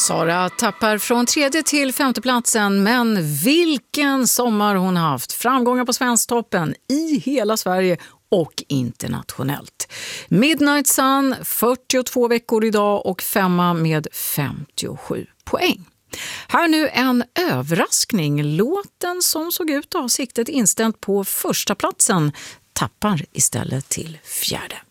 Sara tappar från 3:e till 5:e platsen, men vilken sommar hon haft. Framgångar på Svensktoppen i hela Sverige och internationellt. Midnight Sun, 42 veckor idag och 5:a med 57 poäng. Här nu en överraskning. Låten som såg ut att ha siktet inställt på första platsen tappar istället till 4:e.